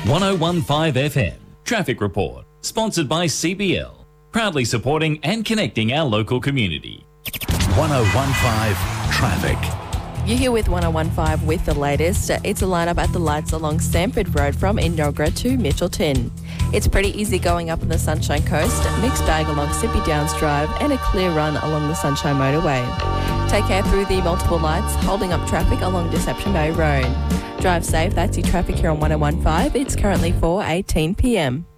1015 FM Traffic Report, sponsored by CBL, proudly supporting and connecting our local community. 1015 Traffic. You're here with 1015 with the latest. It's a lineup at the lights along Stamford Road from Enoggera to Mitchelton. It's pretty easy going up on the Sunshine Coast, mixed bag along Sippy Downs Drive and a clear run along the Sunshine Motorway. Take care through the multiple lights, holding up traffic along Deception Bay Road. Drive safe, that's your traffic here on 1015. It's currently 4:18 p.m.